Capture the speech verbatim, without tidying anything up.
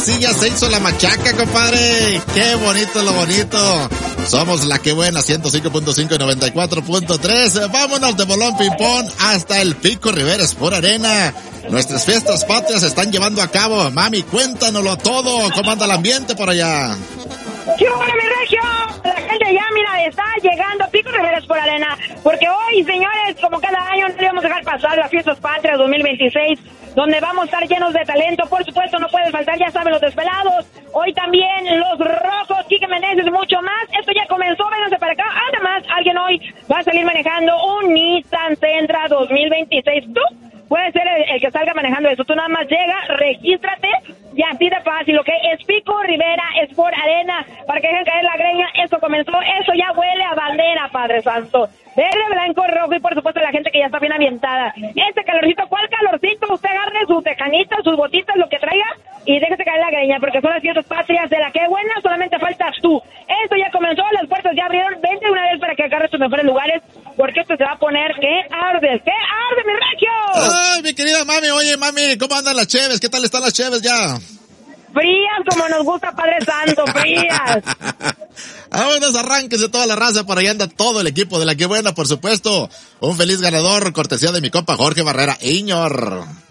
Sí, ya se hizo la machaca, compadre. Qué bonito lo bonito. Somos la que buena, ciento cinco punto cinco y noventa y cuatro punto tres. Vámonos de Bolón Ping-Pong hasta el Pico Rivera Sport Arena. Nuestras fiestas patrias se están llevando a cabo. Mami, cuéntanoslo todo. ¿Cómo anda el ambiente por allá? ¡Qué bueno, mi regio! La gente ya, mira, está llegando a Pico Rivera Sport Arena. Porque hoy, señores, como cada año, no debemos dejar pasar las fiestas patrias dos mil veintiséis, donde vamos a estar llenos de talento. Por supuesto, no puede faltar, ya saben, los Desvelados. Hoy también los Rojos, Quique Meneses y mucho más. Esto ya comenzó, vénganse para acá. Además, alguien hoy va a salir manejando un Nissan Sentra dos mil veintiséis. ¿Tú? Puedes ser el, el que salga manejando eso. Tú nada más llega, regístrate y así de fácil, ¿ok? Es Pico Rivera Sport Arena, para que dejen caer la greña. Eso comenzó, eso ya huele a bandera, Padre Santo. Verde, blanco, rojo y por supuesto la gente que ya está bien ambientada. Este calorcito, ¿cuál calorcito? Usted agarre sus tejanitas, sus botitas, lo que traiga y déjese caer la greña, porque son las fiestas patrias de la que buena, solamente faltas tú. Esto ya comenzó, las puertas ya abrieron. Vente de una vez para que agarres tus mejores lugares, porque esto se va a poner que arde, que arde, mi regio. Ay, mi querida mami, oye mami, ¿cómo andan las cheves? ¿Qué tal están las cheves ya? Frías como nos gusta, Padre Santo, frías. Vámonos, arránquense toda la raza, por ahí anda todo el equipo de la que buena, por supuesto. Un feliz ganador, cortesía de mi compa Jorge Barrera Iñor.